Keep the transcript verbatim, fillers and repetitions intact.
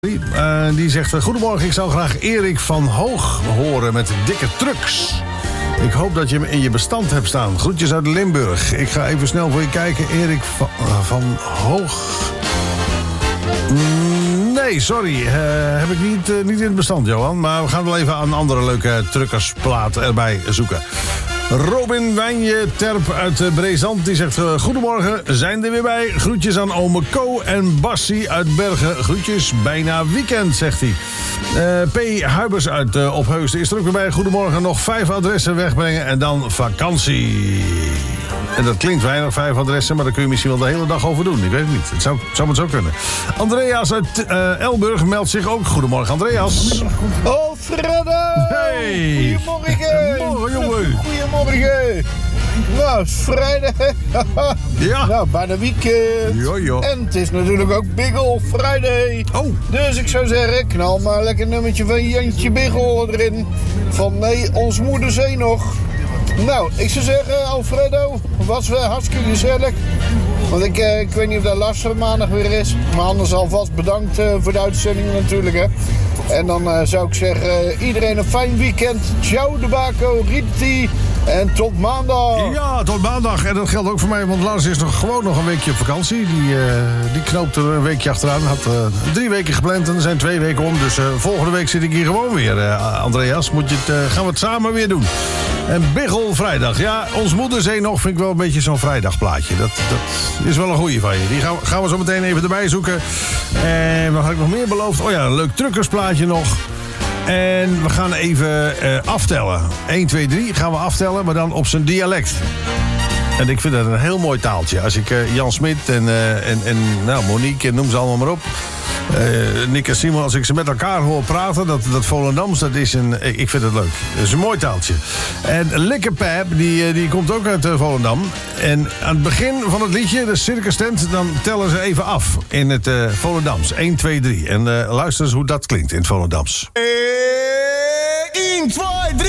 Uh, die zegt, goedemorgen, ik zou graag Erik van Hoog horen met dikke trucks. Ik hoop dat je hem in je bestand hebt staan. Groetjes uit Limburg. Ik ga even snel voor je kijken. Erik van, uh, van Hoog. Mm, nee, sorry. Uh, heb ik niet, uh, niet in het bestand, Johan. Maar we gaan wel even een andere leuke truckersplaat erbij zoeken. Robin Wijnje Terp uit Brezant, die zegt, goedemorgen, zijn er weer bij. Groetjes aan ome Co en Bassie uit Bergen. Groetjes, bijna weekend, zegt hij. Uh, P. Huibers uit uh, Opheusden is er ook weer bij. Goedemorgen, nog vijf adressen wegbrengen en dan vakantie. En dat klinkt weinig, vijf adressen, maar daar kun je misschien wel de hele dag over doen. Ik weet het niet. Het zou, zou het zo kunnen. Andreas uit uh, Elburg meldt zich ook. Goedemorgen, Andreas. Oh, Freddo! Hey! Goedemorgen! Morgen, jongen! Goedemorgen! Nou, het is vrijdag. Ja. Nou, bijna weekend. Jo, jo. En het is natuurlijk ook Bigel Friday. Oh. Dus ik zou zeggen, knal maar lekker een nummertje van Jantje Bigel erin. Van nee, ons moederzee nog. Nou, ik zou zeggen, Alfredo, was wel hartstikke gezellig. Want ik, eh, ik weet niet of dat lastig maandag weer is. Maar anders alvast bedankt uh, voor de uitzending natuurlijk, hè. En dan uh, zou ik zeggen, uh, iedereen een fijn weekend. Ciao de Baco, Riti. En tot maandag. Ja, tot maandag. En dat geldt ook voor mij, want Lars is nog gewoon nog een weekje op vakantie. Die, uh, die knoopt er een weekje achteraan. Had uh, drie weken gepland en er zijn twee weken om. Dus uh, volgende week zit ik hier gewoon weer. Uh, Andreas, moet je het, uh, gaan we het samen weer doen. En Bigel vrijdag. Ja, ons moederzee nog vind ik wel een beetje zo'n vrijdagplaatje. Dat, dat is wel een goeie van je. Die gaan, gaan we zo meteen even erbij zoeken. En wat had ik nog meer beloofd? Oh ja, een leuk truckersplaatje nog. En we gaan even uh, aftellen. één, twee, drie gaan we aftellen, maar dan op zijn dialect. En ik vind dat een heel mooi taaltje. Als ik uh, Jan Smit en, uh, en, en nou, Monique en noem ze allemaal maar op. Uh, Nick en Simon, als ik ze met elkaar hoor praten, dat, dat Volendams, dat is een, ik vind het leuk. Dat is een mooi taaltje. En Likkerpijp, die, die komt ook uit uh, Volendam. En aan het begin van het liedje, de circus tent, dan tellen ze even af in het uh, Volendams. één, twee, drie. En uh, luister eens hoe dat klinkt in het Volendams. één, twee,